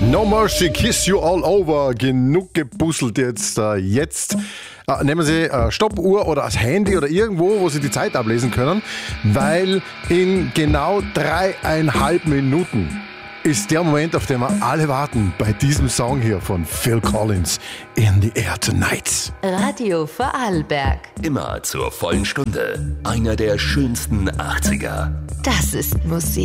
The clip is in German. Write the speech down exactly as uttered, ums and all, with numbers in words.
No Mercy, Kiss You All Over. Genug gebusselt jetzt. Äh, jetzt äh, nehmen Sie äh, Stoppuhr oder das Handy oder irgendwo, wo Sie die Zeit ablesen können, weil in genau dreieinhalb Minuten ist der Moment, auf den wir alle warten, bei diesem Song hier von Phil Collins, In the Air Tonight. Radio Vorarlberg. Immer zur vollen Stunde. Einer der schönsten achtziger. Das ist Musik.